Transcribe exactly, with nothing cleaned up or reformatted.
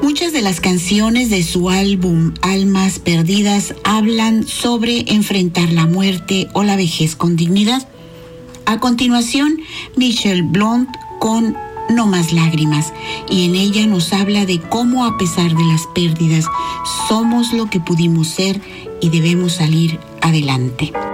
Muchas de las canciones de su álbum Almas Perdidas hablan sobre enfrentar la muerte o la vejez con dignidad. A continuación, Michelle Blount con No Más Lágrimas, y en ella nos habla de cómo, a pesar de las pérdidas, somos lo que pudimos ser y debemos salir adelante.